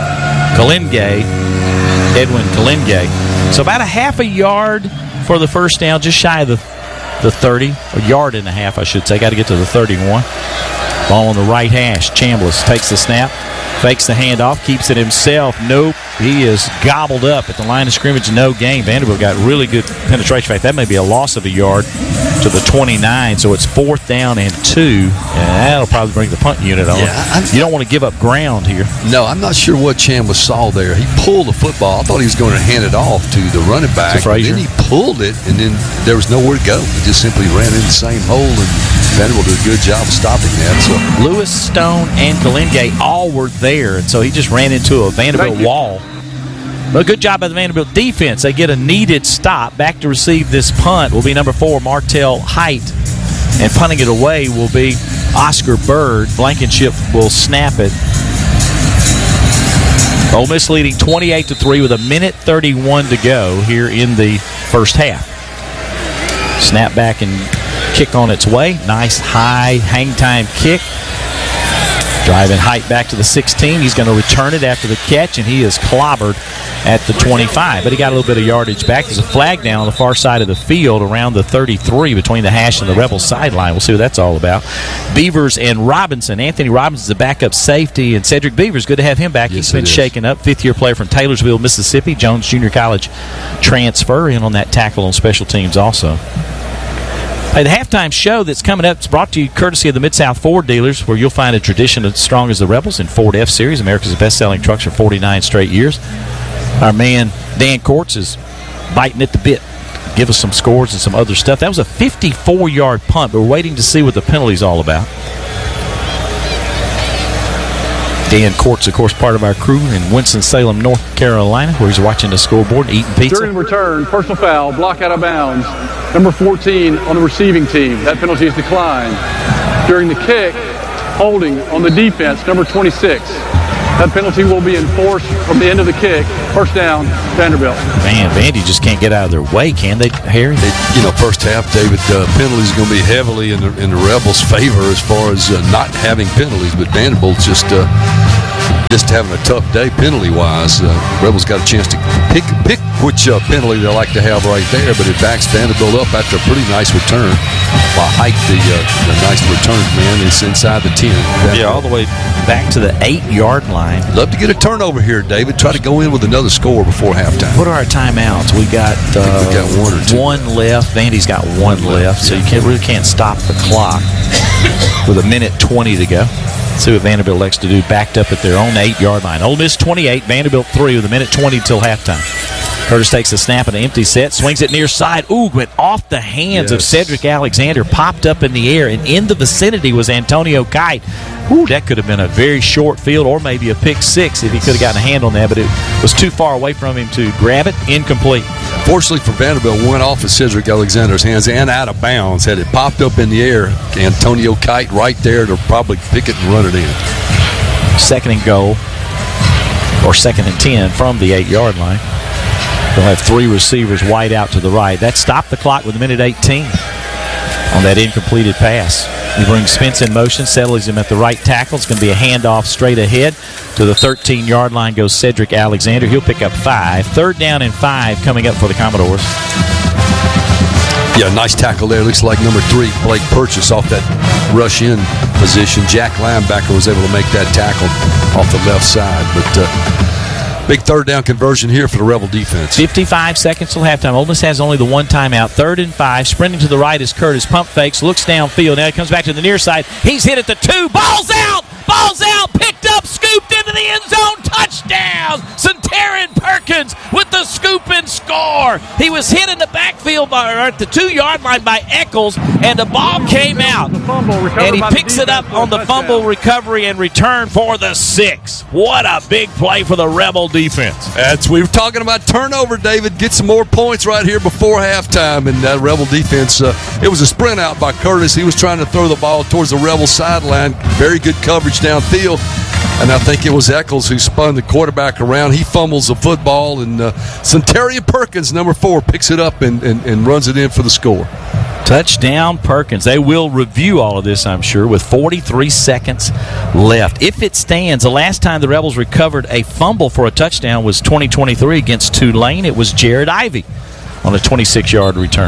Edwin Kalenge. So about a half a yard for the first down, just shy of the 30, a yard and a half, I should say. Got to get to the 31. Ball on the right hash. Chambliss takes the snap, fakes the handoff, keeps it himself. Nope. He is gobbled up at the line of scrimmage. No gain. Vanderbilt got really good penetration. In fact, that may be a loss of a yard to the 29. So it's 4th down and 2. And that'll probably bring the punt unit on. Yeah, you don't want to give up ground here. No, I'm not sure what Chambliss saw there. He pulled the football. I thought he was going to hand it off to the running back. Then he pulled it, and then there was nowhere to go. He just simply ran in the same hole, and Vanderbilt did a good job of stopping that. So Lewis, Stone, and Kalenge all were there, and so he just ran into a Vanderbilt wall. But good job by the Vanderbilt defense. They get a needed stop. Back to receive this punt will be number 4, Martell Height. And punting it away will be Oscar Bird. Blankenship will snap it. Ole Miss leading 28-3 with 1:31 to go here in the first half. Snap back and kick on its way. Nice high hang time kick. Driving Height back to the 16. He's going to return it after the catch, and he is clobbered at the 25. But he got a little bit of yardage back. There's a flag down on the far side of the field around the 33 between the hash and the Rebels sideline. We'll see what that's all about. Beavers and Robinson. Anthony Robinson's a backup safety, and Cedric Beavers, good to have him back. Yes, he's been shaken up. 5th-year player from Taylorsville, Mississippi. Jones Junior College transfer in on that tackle on special teams also. Hey, the halftime show that's coming up is brought to you courtesy of the Mid-South Ford dealers, where you'll find a tradition as strong as the Rebels in Ford F-Series, America's best-selling trucks for 49 straight years. Our man Dan Courts is biting at the bit give us some scores and some other stuff. That was a 54-yard punt, but we're waiting to see what the penalty's all about. Dan Court's, of course, part of our crew in Winston-Salem, North Carolina, where he's watching the scoreboard and eating pizza. During the return, personal foul, block out of bounds, number 14 on the receiving team. That penalty is declined. During the kick, holding on the defense, number 26. That penalty will be enforced from the end of the kick. First down, Vanderbilt. Man, Vandy just can't get out of their way, can they, Harry? First half, David, penalties are going to be heavily in the Rebels' favor as far as not having penalties, but Vanderbilt's just having a tough day penalty-wise. Rebels got a chance to pick which penalty they like to have right there, but it backs Vanderbilt up after a pretty nice return. By Hike, the nice return man, is inside the 10. Yeah, all the way back to the 8-yard line. Love to get a turnover here, David. Try to go in with another score before halftime. What are our timeouts? We got one or two. One left. Vandy's got one left, so you really can't stop the clock with 1:20 to go. See what Vanderbilt elects to do, backed up at their own 8-yard line. Ole Miss 28, Vanderbilt 3 with 1:20 till halftime. Curtis takes a snap and an empty set, swings it near side. Ooh, went off the hands of Cedric Alexander, popped up in the air, and in the vicinity was Antonio Kite. Ooh, that could have been a very short field or maybe a pick six if he could have gotten a hand on that, but it was too far away from him to grab it. Incomplete. Fortunately for Vanderbilt, went off of Cedric Alexander's hands and out of bounds. Had it popped up in the air, Antonio Kite right there to probably pick it and run it in. Second and goal, or 2nd and 10 from the 8-yard line. They'll have three receivers wide out to the right. That stopped the clock with 1:18 on that incompleted pass. He brings Spence in motion, settles him at the right tackle. It's going to be a handoff straight ahead. To the 13-yard line goes Cedric Alexander. He'll pick up 5. 3rd down and 5 coming up for the Commodores. Yeah, nice tackle there. Looks like number 3, Blake Purchase, off that rush-in position. Jack Linebacker was able to make that tackle off the left side. But big 3rd down conversion here for the Rebel defense. 55 seconds till halftime. Ole Miss has only the one timeout. 3rd and 5. Sprinting to the right is Curtis. Pump fakes, looks downfield. Now he comes back to the near side. He's hit at the 2. Ball's out! Ball's out! Picked up, scooped into the end zone. Touchdown! Centarian Perkins with the scoop and score. He was hit in the backfield at the 2-yard line by Eccles, and the ball came out. And he picks it up on the fumble recovery and return for the 6. What a big play for the Rebel defense. We were talking about turnover, David. Get some more points right here before halftime. And that Rebel defense, it was a sprint out by Curtis. He was trying to throw the ball towards the Rebel sideline. Very good coverage downfield. And I think it was Eccles who spun the quarterback around. He fumbles the football, and Centarian Perkins, number 4, picks it up and runs it in for the score. Touchdown Perkins. They will review all of this, I'm sure, with 43 seconds left. If it stands, the last time the Rebels recovered a fumble for a touchdown was 2023 against Tulane. It was Jared Ivey on a 26-yard return.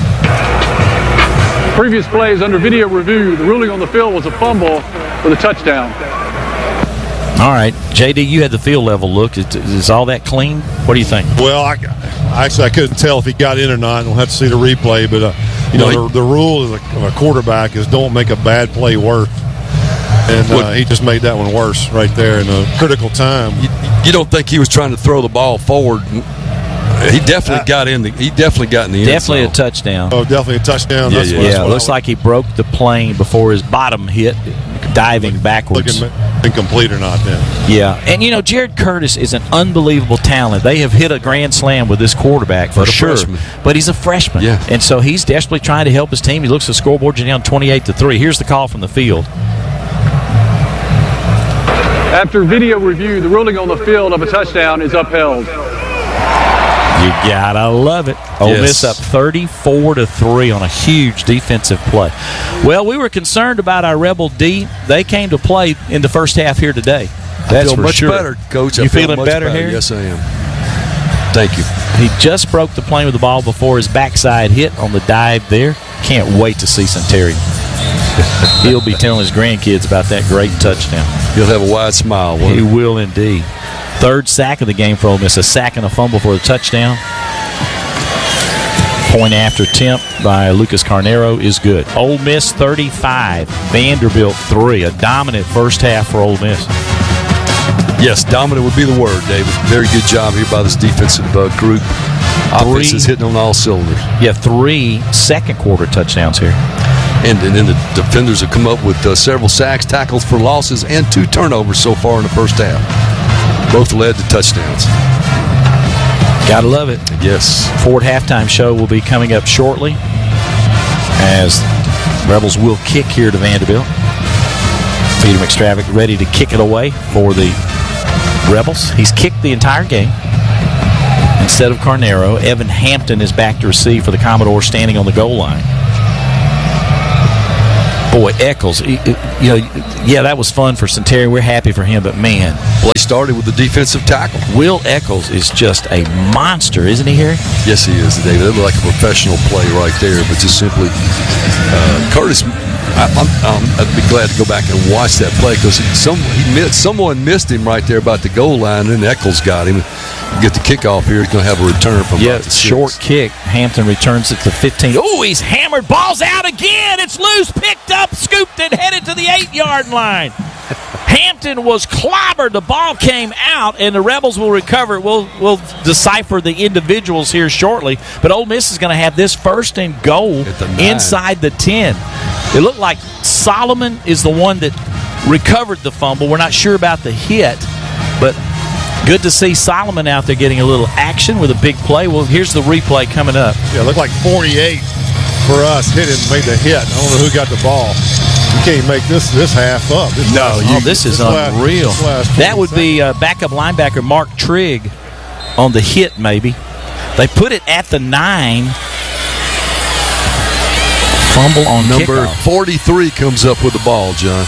Previous plays under video review, the ruling on the field was a fumble for the touchdown. All right, JD, you had the field level look. Is all that clean? What do you think? Well, I couldn't tell if he got in or not. We'll have to see the replay. But the rule of a quarterback is don't make a bad play worse. And he just made that one worse right there in a critical time. You don't think he was trying to throw the ball forward? He definitely got in the. He definitely got in the end zone. Definitely a touchdown. Oh, definitely a touchdown. Yeah, it looks like he broke the plane before his bottom hit, diving backwards. Incomplete or not then. Yeah, and Jared Curtis is an unbelievable talent. They have hit a grand slam with this quarterback for sure. Freshman. But he's a freshman. Yeah. And so he's desperately trying to help his team. He looks at the scoreboard, down 28-3. Here's the call from the field. After video review, the ruling on the field of a touchdown is upheld. You gotta love it. Ole Miss up 34-3 on a huge defensive play. Well, we were concerned about our Rebel D. They came to play in the first half here today. That's for much sure. Better, Coach. You feeling better, Harry? Yes, I am. Thank you. He just broke the plane with the ball before his backside hit on the dive there. Can't wait to see Centarian. He'll be telling his grandkids about that great touchdown. He'll have a wide smile. He will indeed. 3rd sack of the game for Ole Miss. A sack and a fumble for a touchdown. Point after attempt by Lucas Carnero is good. Ole Miss 35, Vanderbilt 3. A dominant first half for Ole Miss. Yes, dominant would be the word, David. Very good job here by this defensive group. Offense is hitting on all cylinders. Yeah, 3 second-quarter touchdowns here. And then the defenders have come up with several sacks, tackles for losses, and 2 turnovers so far in the first half. Both led to touchdowns. Gotta love it. Yes. Ford halftime show will be coming up shortly as Rebels will kick here to Vanderbilt. Peter McStravick ready to kick it away for the Rebels. He's kicked the entire game. Instead of Carnero, Evan Hampton is back to receive for the Commodores, standing on the goal line. Boy, Eccles, that was fun for Centurion. We're happy for him, but man. Play started with the defensive tackle. Will Eccles is just a monster, isn't he, Harry? Yes, he is, David. It looked like a professional play right there, but just simply Curtis. I'd be glad to go back and watch that play because someone missed him right there about the goal line, and then Eccles got him. Get the kickoff here. He's going to have a return from short kick. Hampton returns it to 15. Oh, he's hammered. Ball's out again. It's loose. Picked up, scooped, and headed to the 8-yard line. Hampton was clobbered. The ball came out, and the Rebels will recover it. We'll decipher the individuals here shortly. But Ole Miss is going to have this 1st and goal inside the 10. It looked like Solomon is the one that recovered the fumble. We're not sure about the hit, but good to see Solomon out there getting a little action with a big play. Well, here's the replay coming up. Yeah, it looked like 48 for us hit it and made the hit. I don't know who got the ball. You can't make this half up. This is unreal. That would be backup linebacker Mark Trigg on the hit, maybe. They put it at the 9. Fumble on number kickoff. 43 comes up with the ball, John.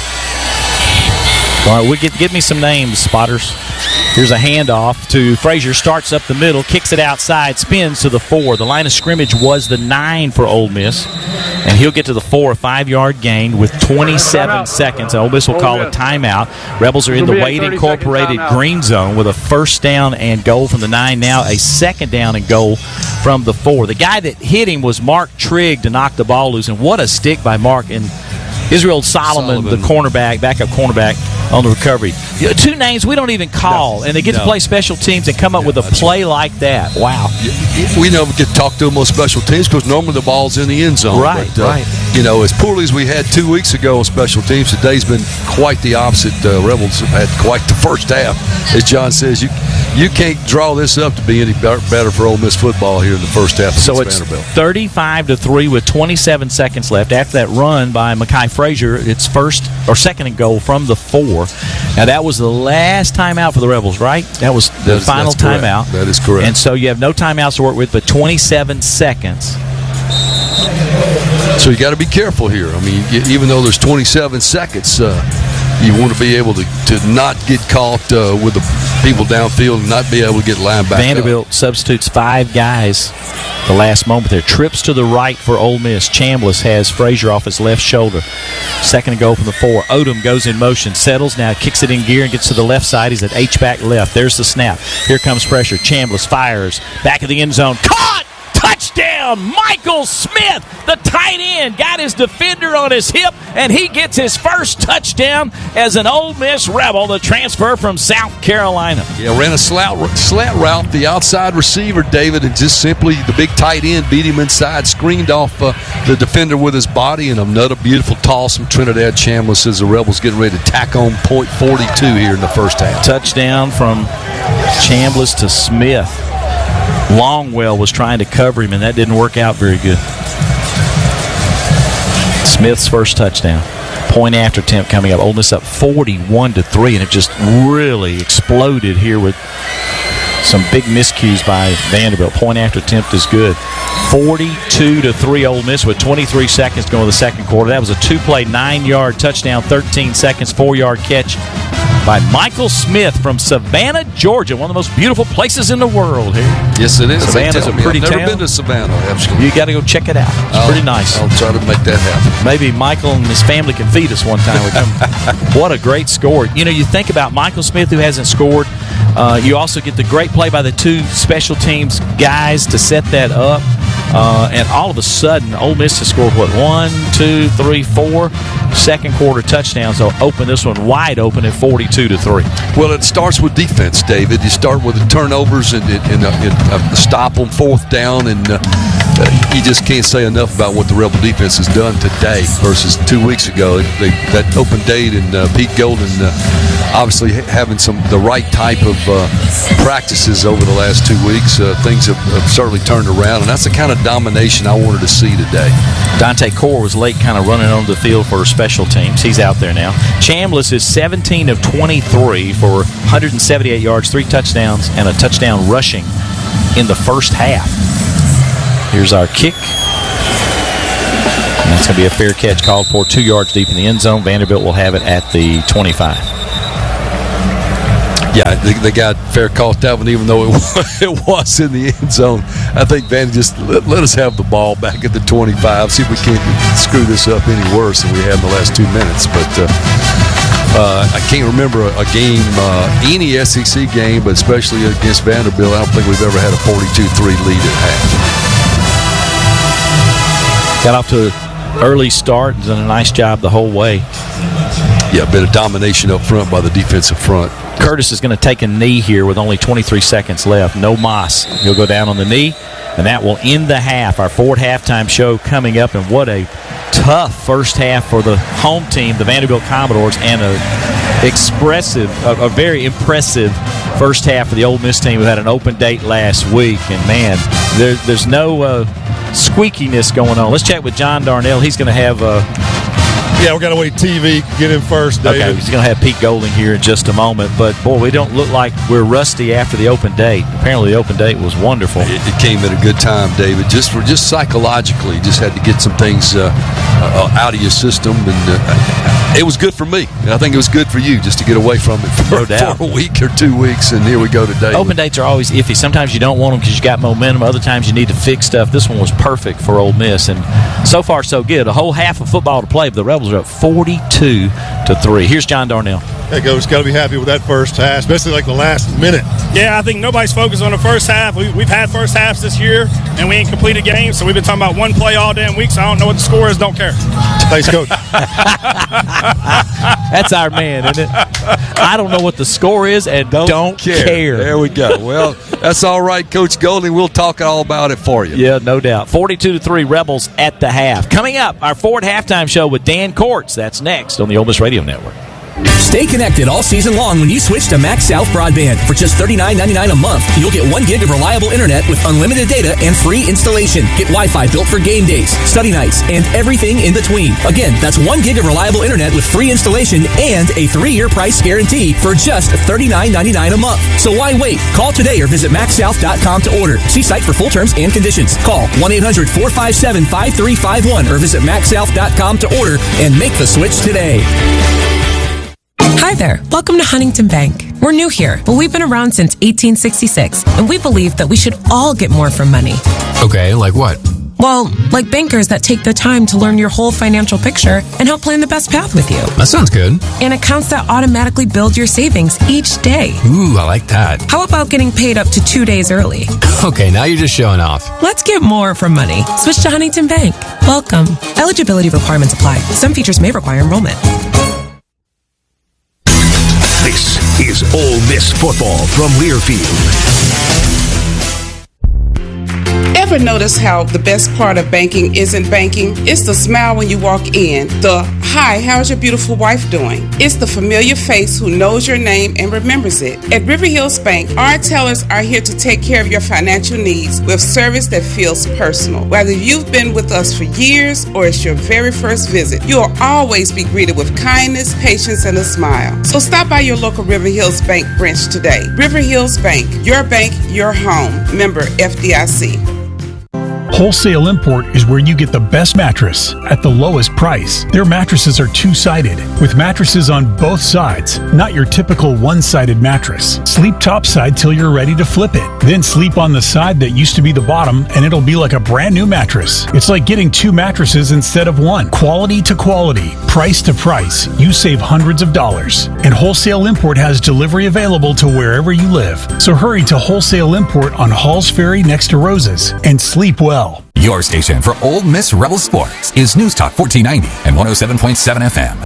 All right, give me some names, spotters. Here's a handoff to Frazier. Starts up the middle, kicks it outside, spins to the 4. The line of scrimmage was the 9 for Ole Miss, and he'll get to the 4, a 5-yard gain with 27 seconds. Ole Miss will call a timeout. Rebels are in the Wade Incorporated green zone with a 1st down and goal from the 9. Now a 2nd down and goal from the 4. The guy that hit him was Mark Trigg to knock the ball loose, and what a stick by Mark. And Israel Solomon, the cornerback, backup cornerback, on the recovery. 2 names we don't even call, and they get to play special teams and come up with a play like that. Wow. We never get to talk to them on special teams because normally the ball's in the end zone. Right, but, right. As poorly as we had 2 weeks ago on special teams, today's been quite the opposite. Rebels have had quite the first half. As John says, you can't draw this up to be any better for Ole Miss football here in the first half. So it's Vanderbilt. 35-3 with 27 seconds left. After that run by Mekhi Frazier, it's 2nd and goal from the 4. Now that was the last timeout for the Rebels, right? That was the final timeout. That is correct. And so you have no timeouts to work with, but 27 seconds. So you got to be careful here. I mean, even though there's 27 seconds, you want to be able to not get caught with the people downfield and not be able to get lined back Vanderbilt up. Substitutes 5 guys the last moment there. Trips to the right for Ole Miss. Chambliss has Frazier off his left shoulder. 2nd and goal from the 4. Odom goes in motion, settles, now kicks it in gear and gets to the left side. He's at H-back left. There's the snap. Here comes pressure. Chambliss fires. Back of the end zone. Caught! Touchdown! Michael Smith, the tight end, got his defender on his hip, and he gets his first touchdown as an Ole Miss Rebel, the transfer from South Carolina. Yeah, ran a slant route, the outside receiver, David, and just simply the big tight end beat him inside, screened off the defender with his body, and another beautiful toss from Trinidad Chambliss as the Rebels getting ready to tack on point 42 here in the first half. Touchdown from Chambliss to Smith. Longwell was trying to cover him, and that didn't work out very good. Smith's first touchdown. Point after attempt coming up. Ole Miss up 41-3, and it just really exploded here with some big miscues by Vanderbilt. Point after attempt is good. 42-3 Ole Miss with 23 seconds to go in the second quarter. That was a 2-play, 9-yard touchdown, 13 seconds, 4-yard catch by Michael Smith from Savannah, Georgia, one of the most beautiful places in the world here. Yes, it is. Savannah's a pretty town. I've never been to Savannah, absolutely. You got to go check it out. It's pretty nice. I'll try to make that happen. Maybe Michael and his family can feed us one time. What a great score. You think about Michael Smith, who hasn't scored. You also get the great play by the 2 special teams guys to set that up. And all of a sudden, Ole Miss has scored, 1, 2, 3, 4 second quarter touchdowns. They'll open this one wide open at 42-3. Well, it starts with defense, David. You start with the turnovers and stop on fourth down, and you just can't say enough about what the Rebel defense has done today versus 2 weeks ago. That open date and Pete Golden obviously having the right type of practices over the last 2 weeks. Things have certainly turned around, and that's the kind of domination I wanted to see today. Dante Core was late kind of running onto the field for special teams. He's out there now. Chambliss is 17 of 23 for 178 yards, 3 touchdowns, and a touchdown rushing in the first half. Here's our kick. And that's going to be a fair catch called for 2 yards deep in the end zone. Vanderbilt will have it at the 25. Yeah, they got fair caught that one, even though it was in the end zone. I think Vandy just let us have the ball back at the 25. See if we can't screw this up any worse than we had in the last 2 minutes. But I can't remember a game, any SEC game, but especially against Vanderbilt, I don't think we've ever had a 42-3 lead at half. Got off to an early start and done a nice job the whole way. Yeah, a bit of domination up front by the defensive front. Curtis is going to take a knee here with only 23 seconds left. No Moss. He'll go down on the knee, and that will end the half. Our Ford halftime show coming up, and what a tough first half for the home team, the Vanderbilt Commodores, and a very impressive first half for the Ole Miss team who had an open date last week. And, man, there's no squeakiness going on. Let's check with John Darnell. He's going to have yeah, we got to wait TV, get in first, David. Okay, he's going to have Pete Golding here in just a moment. But, boy, we don't look like we're rusty after the open date. Apparently the open date was wonderful. It came at a good time, David. Just psychologically, just had to get some things out of your system. And it was good for me. And I think it was good for you just to get away from it for a week or 2 weeks. And here we go today. Open dates are always iffy. Sometimes you don't want them because you got momentum. Other times you need to fix stuff. This one was perfect for Ole Miss. And so far, so good. A whole half of football to play, but the Rebels are up 42-3. Here's John Darnell. Hey, Coach, got to be happy with that first half, especially like the last minute. Yeah, I think nobody's focused on the first half. We've had first halves this year, and we ain't completed games, so we've been talking about one play all damn week, so I don't know what the score is. Don't care. Thanks, Coach. That's our man, isn't it? I don't know what the score is and don't care. There we go. Well, that's all right, Coach Golding. We'll talk all about it for you. Yeah, no doubt. 42-3 Rebels at the half. Coming up, our Ford halftime show with Dan Courts. That's next on the Ole Miss Radio Network. Stay connected all season long when you switch to Max South Broadband. For just $39.99 a month, you'll get 1 gig of reliable internet with unlimited data and free installation. Get Wi-Fi built for game days, study nights, and everything in between. Again, that's 1 gig of reliable internet with free installation and a 3-year price guarantee for just $39.99 a month. So why wait? Call today or visit MaxSouth.com to order. See site for full terms and conditions. Call 1-800-457-5351 or visit MaxSouth.com to order and make the switch today. Hi there. Welcome to Huntington Bank. We're new here, but we've been around since 1866, and we believe that we should all get more from money. Okay, like what? Well, like bankers that take the time to learn your whole financial picture and help plan the best path with you. That sounds good. And accounts that automatically build your savings each day. Ooh, I like that. How about getting paid up to 2 days early? Okay, now you're just showing off. Let's get more from money. Switch to Huntington Bank. Welcome. Eligibility requirements apply. Some features may require enrollment. This is Ole Miss football from Learfield. Ever notice how the best part of banking isn't banking? It's the smile when you walk in. The, "Hi, how's your beautiful wife doing?" It's the familiar face who knows your name and remembers it. At River Hills Bank, our tellers are here to take care of your financial needs with service that feels personal. Whether you've been with us for years or it's your very first visit, you'll always be greeted with kindness, patience, and a smile. So stop by your local River Hills Bank branch today. River Hills Bank, your home. Member FDIC. Wholesale Import is where you get the best mattress at the lowest price. Their mattresses are two-sided, with mattresses on both sides, not your typical one-sided mattress. Sleep topside till you're ready to flip it. Then sleep on the side that used to be the bottom, and it'll be like a brand new mattress. It's like getting 2 mattresses instead of 1. Quality to quality, price to price, you save hundreds of dollars. And Wholesale Import has delivery available to wherever you live. So hurry to Wholesale Import on Halls Ferry next to Rose's and sleep well. well. Your station for Ole Miss Rebel Sports is News Talk 1490 and 107.7 FM.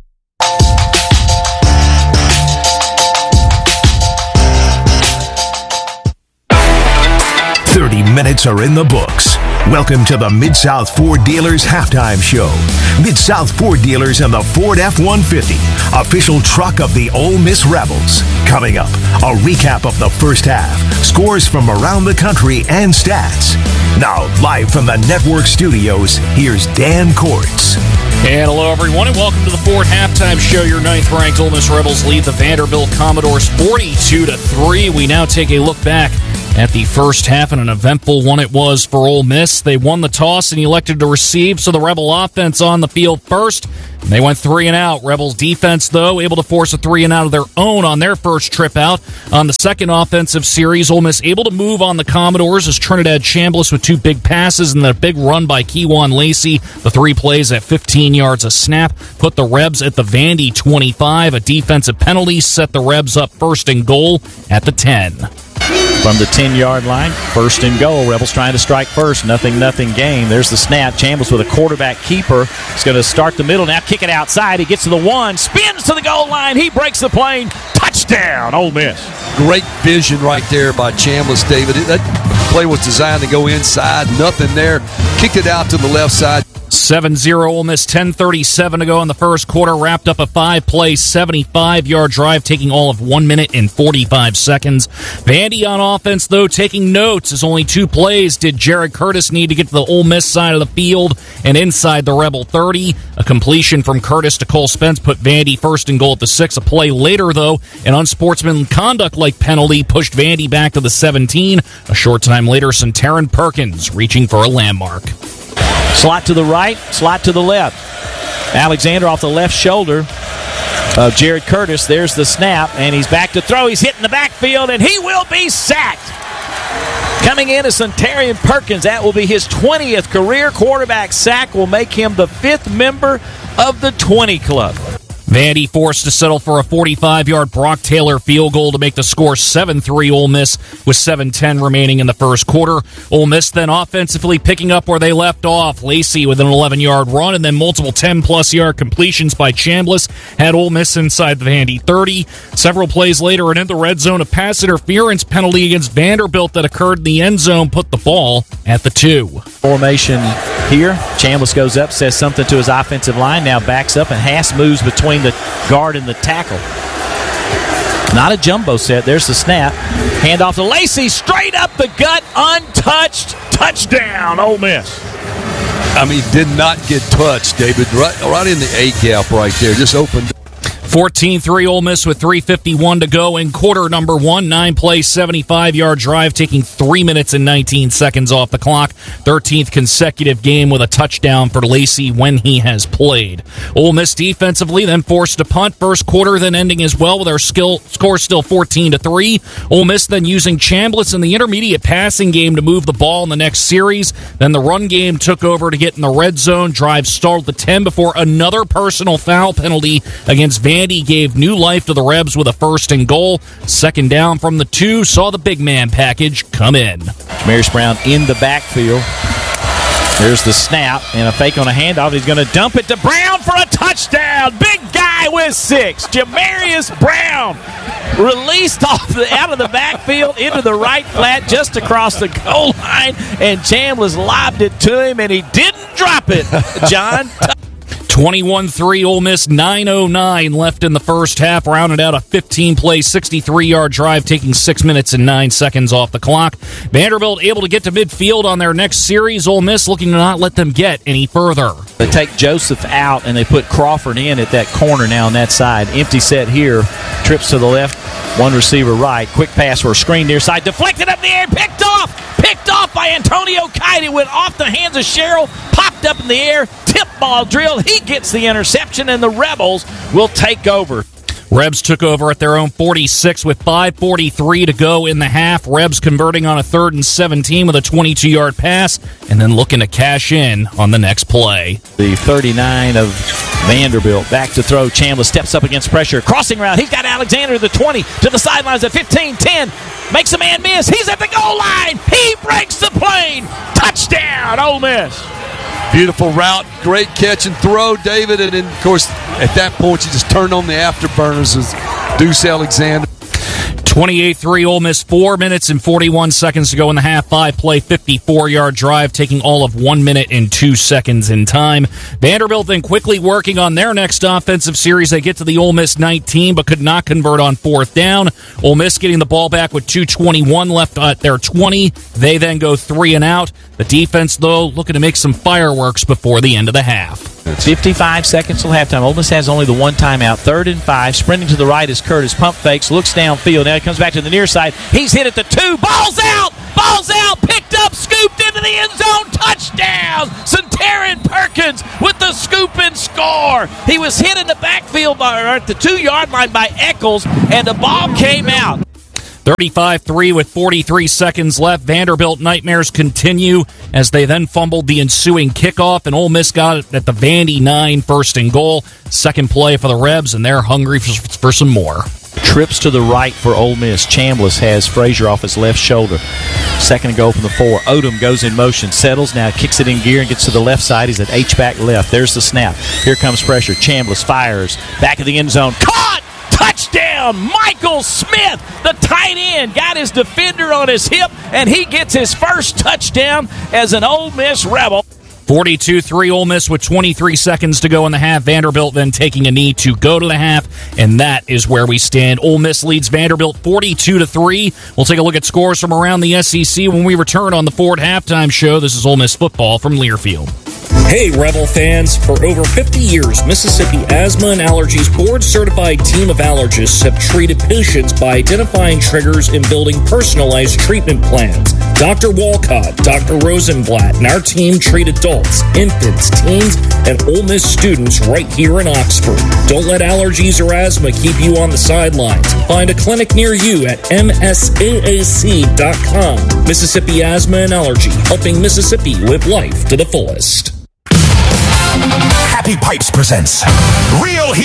30 minutes are in the books. Welcome to the Mid-South Ford Dealers Halftime Show. Mid-South Ford Dealers and the Ford F-150, official truck of the Ole Miss Rebels. Coming up, a recap of the first half, scores from around the country, and stats. Now, live from the network studios, here's Dan Courts. And hello, everyone, and welcome to the Ford Halftime Show. Your 9th-ranked Ole Miss Rebels lead the Vanderbilt Commodores 42-3. We now take a look back at the first half, and an eventful one it was for Ole Miss. They won the toss and elected to receive, so the Rebel offense on the field first. And they went 3-and-out. Rebels defense, though, able to force a 3-and-out of their own on their first trip out. On the second offensive series, Ole Miss able to move on the Commodores as Trinidad Chambliss with 2 big passes and then a big run by Kewan Lacey. The 3 plays at 15 yards a snap put the Rebs at the Vandy 25. A defensive penalty set the Rebs up first and goal at the 10. From the 10-yard line, first and goal. Rebels trying to strike first. Nothing game. There's the snap. Chambliss with a quarterback keeper. He's going to start the middle now. Kick it outside. He gets to the 1. Spins to the goal line. He breaks the plane. Touchdown, Ole Miss. Great vision right there by Chambliss, David. That play was designed to go inside. Nothing there. Kicked it out to the left side. 7-0 Ole Miss, 10:37 to go in the first quarter. Wrapped up a 5-play, 75-yard drive, taking all of 1 minute and 45 seconds. Vandy on offense, though, taking notes, as only 2 plays did Jared Curtis need to get to the Ole Miss side of the field and inside the Rebel 30. A completion from Curtis to Cole Spence put Vandy first and goal at the 6. A play later, though, an unsportsmanlike conduct-like penalty pushed Vandy back to the 17. A short time later, Centarian Perkins reaching for a landmark. Slot to the right, slot to the left. Alexander off the left shoulder of Jared Curtis. There's the snap, and he's back to throw. He's hitting the backfield, and he will be sacked. Coming in is Centarian Perkins. That will be his 20th career quarterback sack. Will make him the 5th member of the 20 club. Vandy forced to settle for a 45-yard Brock Taylor field goal to make the score 7-3 Ole Miss with 7:10 remaining in the first quarter. Ole Miss then offensively picking up where they left off. Lacey with an 11-yard run and then multiple 10-plus yard completions by Chambliss had Ole Miss inside the Vandy 30. Several plays later and in the red zone, a pass interference penalty against Vanderbilt that occurred in the end zone put the ball at the 2. Formation here. Chambliss goes up, says something to his offensive line, now backs up, and Haas moves between the guard and the tackle. Not a jumbo set. There's the snap. Handoff to Lacey, straight up the gut, untouched. Touchdown, Ole Miss. I mean, did not get touched, David. Right in the A-gap right there. Just opened. 14-3 Ole Miss with 3:51 to go in quarter number 1. 9-play, 75-yard drive, taking 3 minutes and 19 seconds off the clock. 13th consecutive game with a touchdown for Lacey when he has played. Ole Miss defensively then forced a punt. First quarter then ending as well with our score still 14-3. Ole Miss then using Chambliss in the intermediate passing game to move the ball in the next series. Then the run game took over to get in the red zone. Drive stalled the 10 before another personal foul penalty against Vandy gave new life to the Rebs with a first and goal. Second down from the 2 saw the big man package come in. Marius Brown in the backfield. There's the snap and a fake on a handoff. He's going to dump it to Brown for a touchdown. Big guy with 6. Jamarius Brown released out of the backfield into the right flat just across the goal line, and Chambliss lobbed it to him, and he didn't drop it, John. 21-3 Ole Miss, 9:09 left in the first half. Rounded out a 15-play, 63-yard drive, taking 6 minutes and 9 seconds off the clock. Vanderbilt able to get to midfield on their next series. Ole Miss looking to not let them get any further. They take Joseph out, and they put Crawford in at that corner now on that side. Empty set here. Trips to the left, one receiver right. Quick pass for a screen near side. Deflected up in the air, picked off by Antonio Kite. It went off the hands of Sherrill, popped up in the air, tip ball drill. He gets the interception, and the Rebels will take over. Rebs took over at their own 46 with 5:43 to go in the half. Rebs converting on a 3rd and 17 with a 22-yard pass, and then looking to cash in on the next play. The 39 of Vanderbilt back to throw. Chambliss steps up against pressure. Crossing route. He's got Alexander to the 20, to the sidelines at 15, 10. Makes a man miss. He's at the goal line. He breaks the plane. Touchdown, Ole Miss. Beautiful route. Great catch and throw, David. And then, of course, at that point, you just turned on the afterburners as Deuce Alexander. 28-3 Ole Miss, 4 minutes and 41 seconds to go in the half. 5-play, 54-yard drive, taking all of 1 minute and 2 seconds in time. Vanderbilt then quickly working on their next offensive series. They get to the Ole Miss 19, but could not convert on fourth down. Ole Miss getting the ball back with 2:21 left at their 20. They then go 3 and out. The defense, though, looking to make some fireworks before the end of the half. 55 seconds till halftime. Ole Miss has only the one timeout. 3rd and 5. Sprinting to the right is Curtis. Pump fakes. Looks downfield. Now he comes back to the near side. He's hit at the 2. Ball's out. Ball's out. Picked up. Scooped into the end zone. Touchdown. Centarian Perkins with the scoop and score. He was hit in the backfield at the 2-yard line by Eccles, and the ball came out. 35-3 with 43 seconds left. Vanderbilt nightmares continue as they then fumbled the ensuing kickoff, and Ole Miss got it at the Vandy 9, 1st and goal. Second play for the Rebs, and they're hungry for some more. Trips to the right for Ole Miss. Chambliss has Frazier off his left shoulder. 2nd and goal from the 4. Odom goes in motion, settles, now kicks it in gear and gets to the left side. He's at H-back left. There's the snap. Here comes pressure. Chambliss fires. Back of the end zone. Caught! Touchdown! Michael Smith, the tight end, got his defender on his hip, and he gets his first touchdown as an Ole Miss Rebel. 42-3 Ole Miss with 23 seconds to go in the half. Vanderbilt then taking a knee to go to the half, and that is where we stand. Ole Miss leads Vanderbilt 42-3. We'll take a look at scores from around the SEC when we return on the Ford Halftime Show. This is Ole Miss football from Learfield. Hey, Rebel fans. For over 50 years, Mississippi Asthma and Allergies board-certified team of allergists have treated patients by identifying triggers and building personalized treatment plans. Dr. Walcott, Dr. Rosenblatt, and our team treat adults, infants, teens, and Ole Miss students right here in Oxford. Don't let allergies or asthma keep you on the sidelines. Find a clinic near you at msaac.com. Mississippi Asthma and Allergy, helping Mississippi live life to the fullest. Happy Pipes presents Real Heat.